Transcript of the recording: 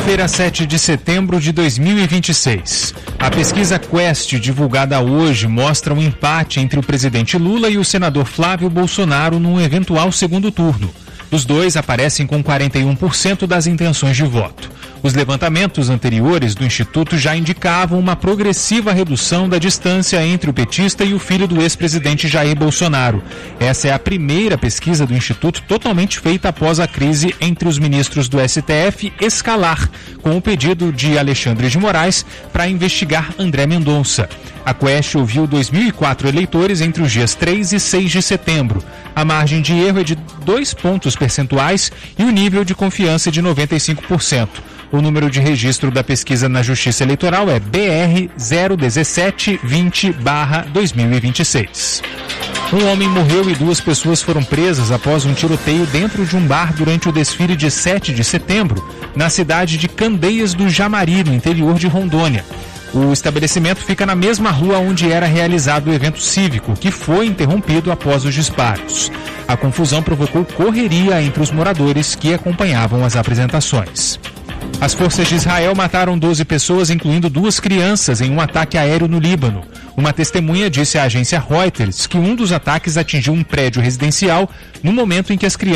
Quinta-feira, 7 de setembro de 2026. A pesquisa Quest, divulgada hoje, mostra um empate entre o presidente Lula e o senador Flávio Bolsonaro num eventual segundo turno. Os dois aparecem com 41% das intenções de voto. Os levantamentos anteriores do Instituto já indicavam uma progressiva redução da distância entre o petista e o filho do ex-presidente Jair Bolsonaro. Essa é a primeira pesquisa do Instituto totalmente feita após a crise entre os ministros do STF escalar, com o pedido de Alexandre de Moraes para investigar André Mendonça. A Quest ouviu 2.004 eleitores entre os dias 3 e 6 de setembro. A margem de erro é de 2 pontos percentuais e o nível de confiança é de 95%. O número de registro da pesquisa na Justiça Eleitoral é BR 01720/2026. Um homem morreu e 2 pessoas foram presas após um tiroteio dentro de um bar durante o desfile de 7 de setembro, na cidade de Candeias do Jamari, no interior de Rondônia. O estabelecimento fica na mesma rua onde era realizado o evento cívico, que foi interrompido após os disparos. A confusão provocou correria entre os moradores que acompanhavam as apresentações. As forças de Israel mataram 12 pessoas, incluindo 2 crianças, em um ataque aéreo no Líbano. Uma testemunha disse à agência Reuters que um dos ataques atingiu um prédio residencial no momento em que as crianças